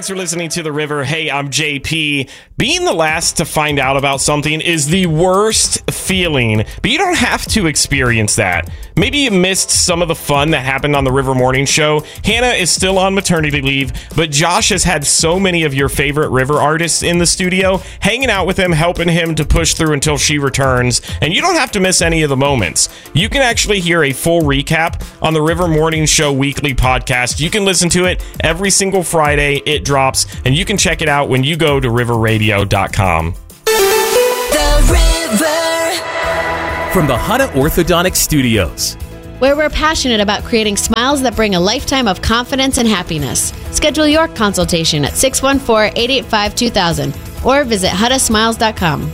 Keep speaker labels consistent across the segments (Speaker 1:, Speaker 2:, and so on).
Speaker 1: Thanks for listening to The River. Hey, I'm JP. Being the last to find out about something is the worst feeling, but you don't have to experience that. Maybe you missed some of the fun that happened on The River Morning Show. Hannah is still on maternity leave, but Josh has had so many of your favorite River artists in the studio, hanging out with him, helping him to push through until she returns, and you don't have to miss any of the moments. You can actually hear a full recap on The River Morning Show weekly podcast. You can listen to it every single Friday. It drops, and you can check it out when you go to riverradio.com.
Speaker 2: The River.
Speaker 3: From the Hana Orthodontic Studios,
Speaker 4: where we're passionate about creating smiles that bring a lifetime of confidence and happiness. Schedule your consultation at 614-885-2000 or visit hudasmiles.com.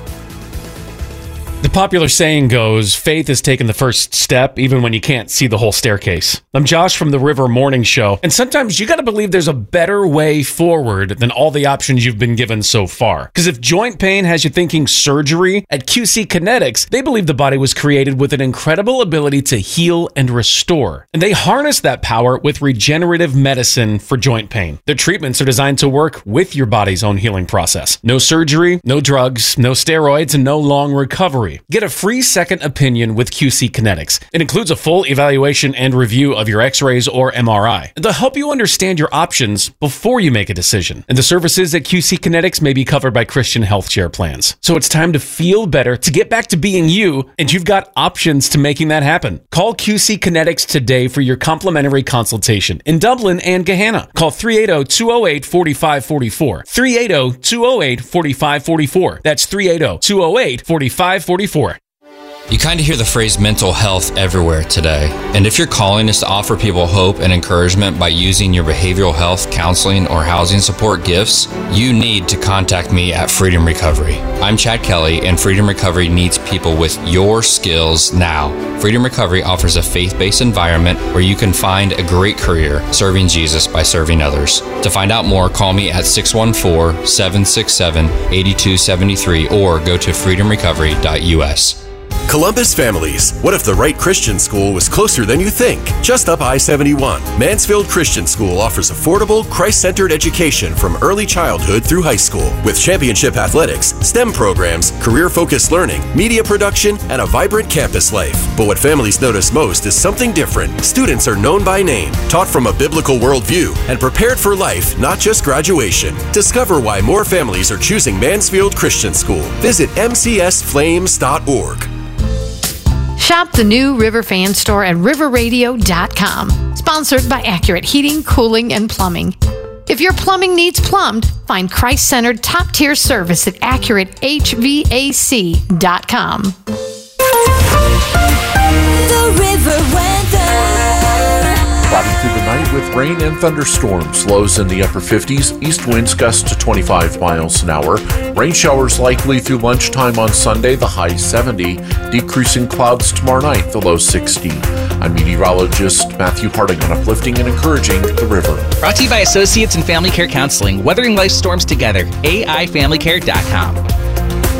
Speaker 5: The popular saying goes, faith is taking the first step even when you can't see the whole staircase. I'm Josh from The River Morning Show, and sometimes you gotta believe there's a better way forward than all the options you've been given so far. Because if joint pain has you thinking surgery, at QC Kinetics, they believe the body was created with an incredible ability to heal and restore. And they harness that power with regenerative medicine for joint pain. Their treatments are designed to work with your body's own healing process. No surgery, no drugs, no steroids, and no long recovery. Get a free second opinion with QC Kinetics. It includes a full evaluation and review of your x-rays or MRI. They'll help you understand your options before you make a decision. And the services at QC Kinetics may be covered by Christian health share plans. So it's time to feel better, to get back to being you, and you've got options to making that happen. Call QC Kinetics today for your complimentary consultation in Dublin and Gahanna. Call 380-208-4544. 380-208-4544. That's 380-208-4544.
Speaker 6: You kind of hear the phrase mental health everywhere today. And if your calling is to offer people hope and encouragement by using your behavioral health, counseling, or housing support gifts, you need to contact me at Freedom Recovery. I'm Chad Kelly, and Freedom Recovery needs people with your skills now. Freedom Recovery offers a faith-based environment where you can find a great career serving Jesus by serving others. To find out more, call me at 614-767-8273 or go to freedomrecovery.us.
Speaker 7: Columbus families, what if the right Christian school was closer than you think? Just up I-71, Mansfield Christian School offers affordable, Christ-centered education from early childhood through high school. With championship athletics, STEM programs, career-focused learning, media production, and a vibrant campus life. But what families notice most is something different. Students are known by name, taught from a biblical worldview, and prepared for life, not just graduation. Discover why more families are choosing Mansfield Christian School. Visit mcsflames.org.
Speaker 8: Shop the new River Fan Store at riverradio.com. Sponsored by Accurate Heating, Cooling, and Plumbing. If your plumbing needs plumbed, find Christ-centered top-tier service at AccurateHVAC.com.
Speaker 2: The River weather.
Speaker 9: Cloudy through the night with rain and thunderstorms. Lows in the upper 50s. East winds gust to 25 miles an hour. Rain showers likely through lunchtime on Sunday, the high 70. Decreasing clouds tomorrow night, the low 60. I'm meteorologist Matthew Harding on Uplifting and Encouraging the River.
Speaker 10: Brought to you by Associates in Family Care Counseling. Weathering life storms together. AIFamilyCare.com.